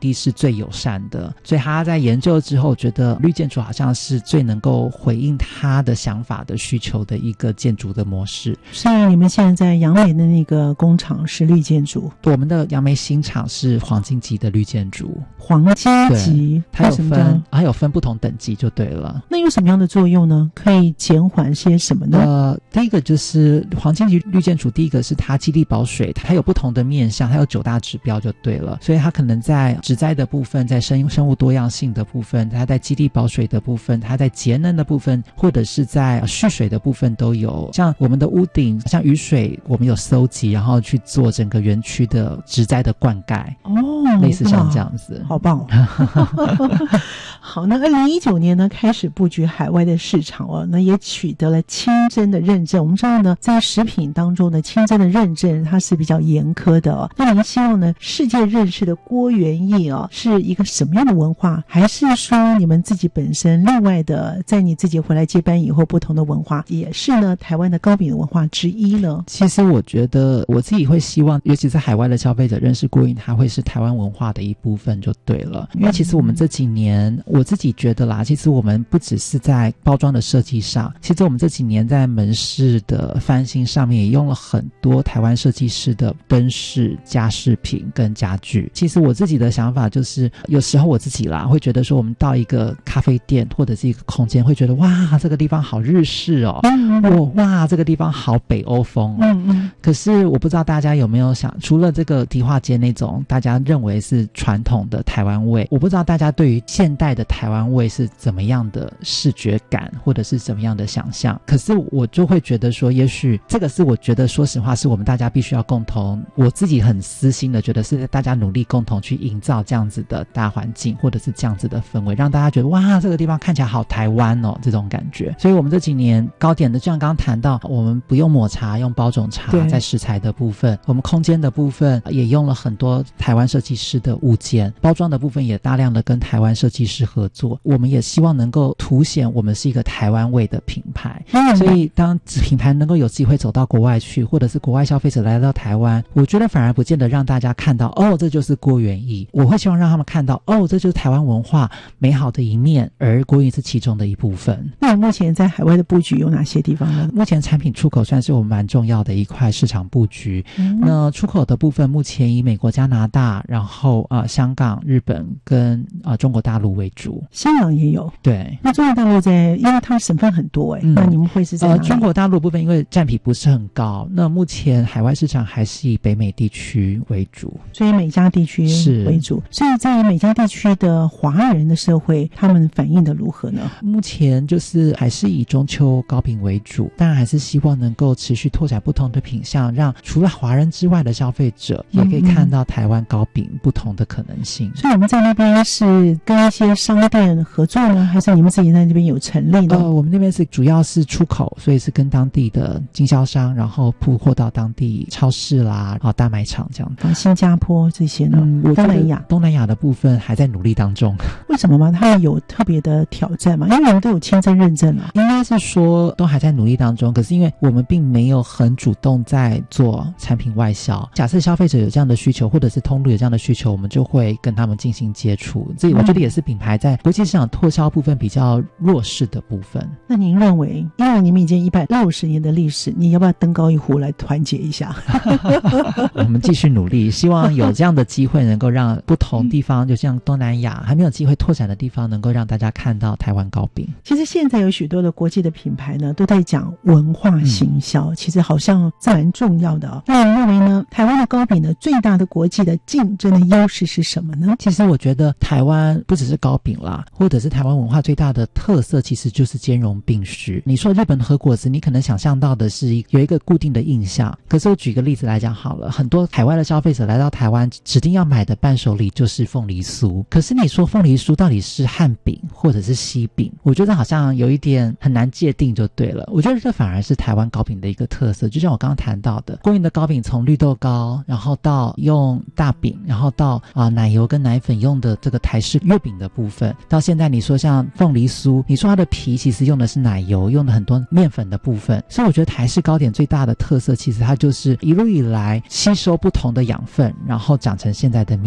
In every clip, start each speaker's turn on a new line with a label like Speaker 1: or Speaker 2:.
Speaker 1: 地是最友善的，所以他在研究之后觉得绿建筑好像是最能够回应他的想法的需求的一个建筑的模式。
Speaker 2: 所以你们现在在杨梅的那个工厂是绿建筑？
Speaker 1: 我们的杨梅新厂是黄金级的绿建筑。
Speaker 2: 黄金级，
Speaker 1: 它有分不同等级就对了。
Speaker 2: 那有什么样的作用呢？可以减缓些什么呢？
Speaker 1: 第一个就是黄金级绿建筑，第一个是它基地保水，它有不同的面向，它有9大指标就对了，所以它可能在植栽的部分，在生物多样性的部分，它在基地保水的部分，它在节能的部分，或者是在蓄水的部分都有。像我们的屋顶，像雨水我们有搜集，然后去做整个园区的植栽的灌溉，类似像这样子。
Speaker 2: 好棒哦好，那2019年呢开始布局海外的市场哦，那也取得了清真的认证。我们知道呢，在食品当中的清真的认证它是比较严苛的哦。那您希望呢世界认识的郭园艺哦是一个什么样的文化，还是说你们自己本身另外的在你自己回来接班以后不同的文化，也是呢台湾的糕饼的文化之一呢？
Speaker 1: 其实我觉得我自己会希望，尤其在海外的消费者认识郭园艺，它会是台湾文化的一部分就对了。因为其实我们这几年，我自己觉得啦，其实我们不只是在包装的设计上，其实我们这几年在门市的翻新上面也用了很多台湾设计师的灯饰、家饰品跟家具。其实我自己的想法就是，有时候我自己啦会觉得说，我们到一个咖啡店或者是一个空间，会觉得哇，这个地方好日式哦，哇，这个地方好北欧风哦。可是我不知道大家有没有想，除了这个迪化街那种大家认为是传统的台湾味，我不知道大家对于现代的台湾味是怎么样的视觉感，或者是怎么样的想象。可是我就会觉得说，也许这个是我觉得说实话是我们大家必须要共同，我自己很私心的觉得是大家努力共同去营造这样子的大环境，或者是这样子的氛围，让大家觉得哇，这个地方看起来好台湾哦，这种感觉。所以我们这几年糕点的，就像刚刚谈到，我们不用抹茶，用包种茶，在食材的部分，我们空间的部分也用了很多台湾设计师的物件，包装的部分也大量的跟台湾设计师合作。我们也希望能够凸显我们是一个台湾味的品牌，所以当品牌能够有机会走到国外去，或者是国外消费者来到台湾，我觉得反而不见得让大家看到哦，这就是郭园艺，我会希望让他们看到哦，这就是台湾文化美好的一面，而郭园艺是其中的一部分。
Speaker 2: 那你目前在海外的布局有哪些地方呢？
Speaker 1: 目前产品出口算是我们蛮重要的一块市场布局。那出口的部分目前以美国、加拿大，然后香港、日本跟中国大陆为主。
Speaker 2: 香港也有。
Speaker 1: 对。
Speaker 2: 那中国大陆因为它省份很多那你们会是在哪里？
Speaker 1: 中国大陆部分因为占比不是很高，那目前海外市场还是以北美地区为主，
Speaker 2: 所以美加地区为主。所以在美加地区的华人的社会，他们反应的如何呢？
Speaker 1: 目前就是还是以中秋糕饼为主，当然还是希望能够持续拓展不同的品项，让除了华人之外的消费者也可以看到台湾糕饼不同的可能性。
Speaker 2: 所以我们在那边是跟一些商店合作呢，还是你们自己在那边有成立呢？
Speaker 1: 我们那边是主要是出口，所以是跟当地的经销商，然后铺货到当地超市啦、大卖场这样子。
Speaker 2: 新加坡这些呢？东
Speaker 1: 南亚的部分还在努力当中。
Speaker 2: 为什么吗？他们有特别的挑战吗？因为我们都有清真认证了。
Speaker 1: 应该是说都还在努力当中，可是因为我们并没有很主动在做产品外销。假设消费者有这样的需求，或者是通路有这样的需求，我们就会跟他们进行接触。这我觉得也是品牌在国际市场拓销部分比较弱势的部分。
Speaker 2: 那您认为，因为你们已经160年的历史，你要不要登高一呼来团结一下？
Speaker 1: 我们继续努力，希望有这样的机会能够让不同地方，就像东南亚还没有机会拓展的地方，能够让大家看到台湾糕饼。
Speaker 2: 其实现在有许多的国际的品牌呢，都在讲文化行销，其实好像这蛮重要的那你认为呢？台湾的糕饼呢，最大的国际的竞争的优势是什么呢？
Speaker 1: 其实我觉得台湾不只是糕饼啦，或者是台湾文化最大的特色，其实就是兼容并蓄。你说日本的和果子，你可能想象到的是有一个固定的印象，可是我举个例子来讲好了，很多海外的消费者来到台湾，指定要买的伴手礼就是凤梨酥。可是你说凤梨酥到底是汉饼或者是西饼，我觉得好像有一点很难界定就对了。我觉得这反而是台湾糕饼的一个特色，就像我刚刚谈到的，郭园的糕饼从绿豆糕，然后到用大饼，然后到奶油跟奶粉用的这个台式月饼的部分，到现在你说像凤梨酥，你说它的皮其实用的是奶油，用的很多面粉的部分。所以我觉得台式糕点最大的特色，其实它就是一路以来吸收不同的养分，然后长成现在的面貌。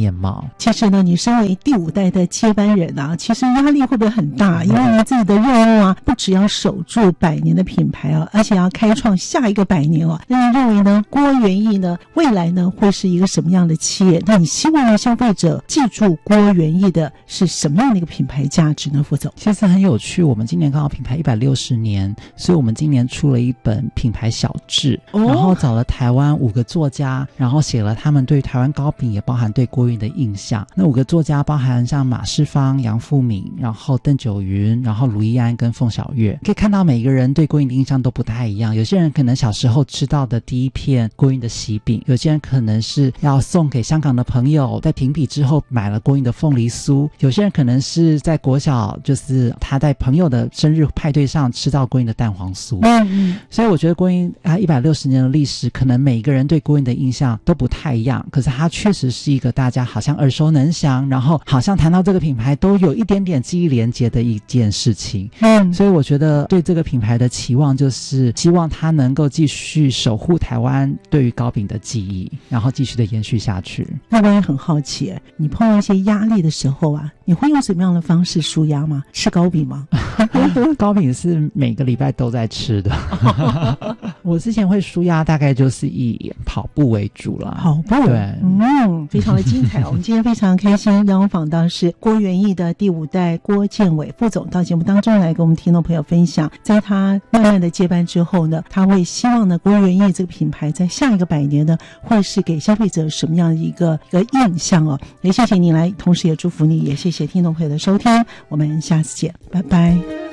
Speaker 2: 其实呢，你身为第5代的接班人啊，其实压力会不会很大？因为你自己的任务啊，不只要守住100年的品牌啊，而且要开创下一个100年啊。那你认为呢，郭元益呢，未来呢会是一个什么样的企业？那你希望呢消费者记住郭元益的是什么样的一个品牌价值呢？副总，
Speaker 1: 其实很有趣，我们今年刚好品牌160年，所以我们今年出了一本品牌小志，然后找了台湾5个作家，然后写了他们对台湾糕饼也包含对郭云的印象。那5个作家包含像马世芳、杨富敏，然后邓九云，然后卢易安跟凤小岳。可以看到每个人对郭云的印象都不太一样，有些人可能小时候吃到的第一片郭云的喜饼，有些人可能是要送给香港的朋友，在评比之后买了郭云的凤梨酥，有些人可能是在国小，就是他在朋友的生日派对上吃到郭云的蛋黄酥。所以我觉得郭云160年的历史，可能每一个人对郭云的印象都不太一样，可是他确实是一个大家好像耳熟能详，然后好像谈到这个品牌都有一点点记忆连结的一件事情。所以我觉得对这个品牌的期望就是希望它能够继续守护台湾对于糕饼的记忆，然后继续的延续下去。
Speaker 2: 那我也很好奇，你碰到一些压力的时候啊，你会用什么样的方式抒压吗？吃糕饼吗？
Speaker 1: 糕饼是每个礼拜都在吃的。我之前会抒压大概就是以跑步为主了。
Speaker 2: 跑步，
Speaker 1: 对，
Speaker 2: 非常的精彩。我们今天非常开心邀访到是郭元益的第5代郭建伟副总到节目当中来跟我们听众朋友分享，在他慢慢的接班之后呢，他会希望呢郭元益这个品牌在下一个100年呢会是给消费者什么样的一个印象哦。也谢谢你来，同时也祝福你，也谢谢听众朋友的收听，我们下次见，拜拜。